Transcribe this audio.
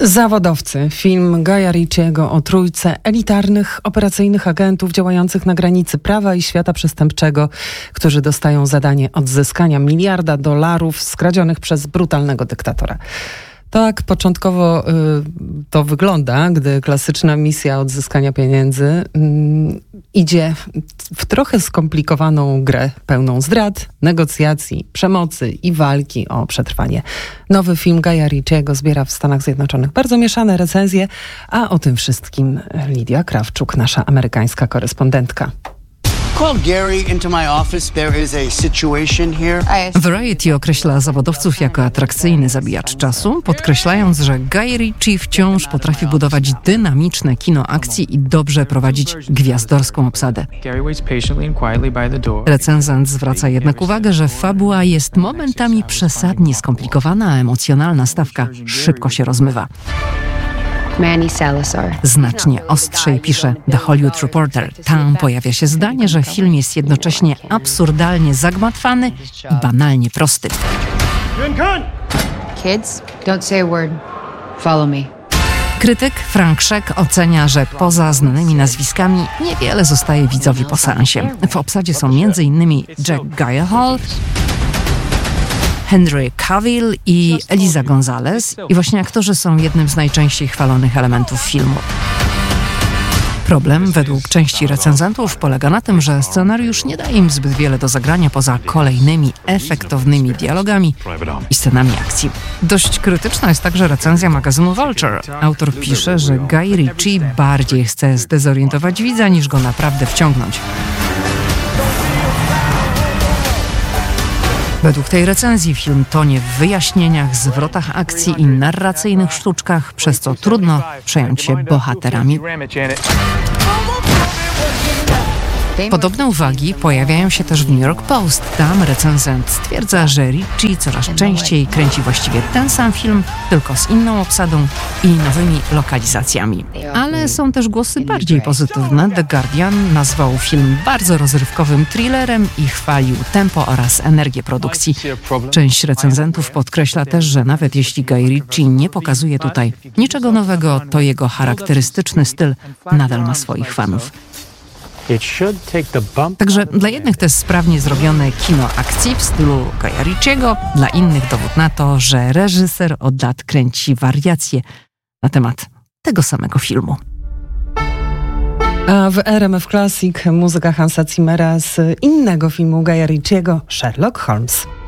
Zawodowcy. Film Guya Ritchiego o trójce elitarnych, operacyjnych agentów działających na granicy prawa i świata przestępczego, którzy dostają zadanie odzyskania $1 miliarda skradzionych przez brutalnego dyktatora. Tak początkowo to wygląda, gdy klasyczna misja odzyskania pieniędzy idzie w trochę skomplikowaną grę pełną zdrad, negocjacji, przemocy i walki o przetrwanie. Nowy film Guya Ritchiego zbiera w Stanach Zjednoczonych bardzo mieszane recenzje, a o tym wszystkim Lidia Krawczuk, nasza amerykańska korespondentka. Variety określa zawodowców jako atrakcyjny zabijacz czasu, podkreślając, że Guy Ritchie wciąż potrafi budować dynamiczne kino akcji i dobrze prowadzić gwiazdorską obsadę. Recenzent zwraca jednak uwagę, że fabuła jest momentami przesadnie skomplikowana, a emocjonalna stawka szybko się rozmywa. Manny Salazar. Znacznie ostrzej pisze The Hollywood Reporter. Tam pojawia się zdanie, że film jest jednocześnie absurdalnie zagmatwany i banalnie prosty. Kids, don't say a word. Follow me. Krytyk Frank Scheck ocenia, że poza znanymi nazwiskami niewiele zostaje widzowi po seansie. W obsadzie są m.in. Jack Gyllenhaal, Henry Cavill i Eliza Gonzalez i właśnie aktorzy są jednym z najczęściej chwalonych elementów filmu. Problem, według części recenzentów, polega na tym, że scenariusz nie daje im zbyt wiele do zagrania poza kolejnymi efektownymi dialogami i scenami akcji. Dość krytyczna jest także recenzja magazynu Vulture. Autor pisze, że Guy Ritchie bardziej chce zdezorientować widza, niż go naprawdę wciągnąć. Według tej recenzji film tonie w wyjaśnieniach, zwrotach akcji i narracyjnych sztuczkach, przez co trudno przejąć się bohaterami. Podobne uwagi pojawiają się też w New York Post. Tam recenzent stwierdza, że Ritchie coraz częściej kręci właściwie ten sam film, tylko z inną obsadą i nowymi lokalizacjami. Ale są też głosy bardziej pozytywne. The Guardian nazwał film bardzo rozrywkowym thrillerem i chwalił tempo oraz energię produkcji. Część recenzentów podkreśla też, że nawet jeśli Guy Ritchie nie pokazuje tutaj niczego nowego, to jego charakterystyczny styl nadal ma swoich fanów. Także dla jednych to jest sprawnie zrobione kino akcji w stylu Guya Ritchiego, dla innych dowód na to, że reżyser od lat kręci wariacje na temat tego samego filmu. A w RMF Classic muzyka Hansa Zimmera z innego filmu Guya Ritchiego, Sherlock Holmes.